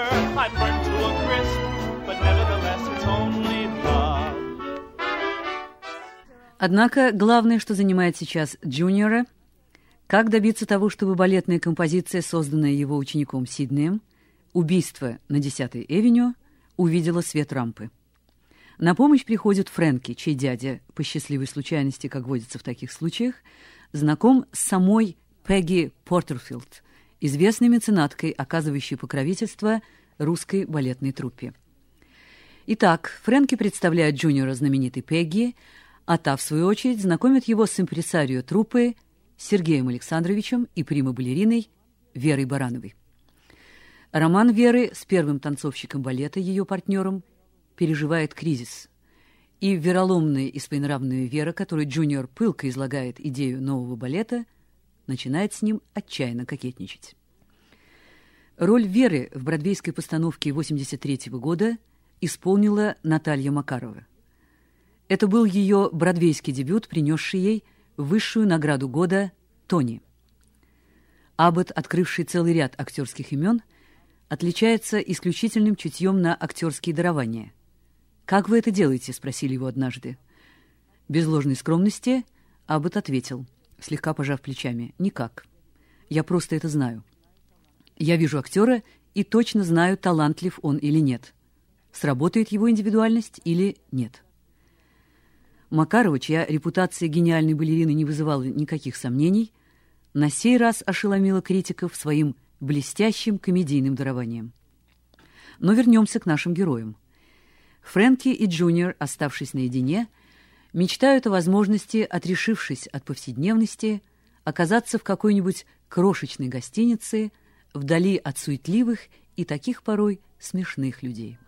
I'm burnt to a crisp, but nevertheless it's only love. Однако главное, что занимает сейчас Джуниора, как добиться того, чтобы балетная композиция, созданная его учеником Сиднеем, «Убийство на 10-й Эвеню», увидела свет рампы. На помощь приходит Фрэнки, чей дядя, по счастливой случайности, как водится в таких случаях, знаком с самой Пегги Портерфилд, известной меценаткой, оказывающей покровительство русской балетной труппе. Итак, Фрэнки представляет Джуниора знаменитой Пегги, а та, в свою очередь, знакомит его с импресарио труппы Сергеем Александровичем и прима-балериной Верой Барановой. Роман Веры с первым танцовщиком балета, ее партнером, переживает кризис, и вероломная и своенравная Вера, которой Джуниор пылко излагает идею нового балета, начинает с ним отчаянно кокетничать. Роль Веры в бродвейской постановке 1983 года исполнила Наталья Макарова. Это был ее бродвейский дебют, принесший ей высшую награду года «Тони». Аббот, открывший целый ряд актерских имен, отличается исключительным чутьем на актерские дарования. «Как вы это делаете?» — спросили его однажды. Без ложной скромности Аббот ответил, слегка пожав плечами: «Никак. Я просто это знаю. Я вижу актера и точно знаю, талантлив он или нет. Сработает его индивидуальность или нет». Макарова, чья репутация гениальной балерины не вызывала никаких сомнений, на сей раз ошеломила критиков своим блестящим комедийным дарованием. Но вернемся к нашим героям. Фрэнки и Джуниор, оставшись наедине, мечтают о возможности, отрешившись от повседневности, оказаться в какой-нибудь крошечной гостинице, вдали от суетливых и таких порой смешных людей.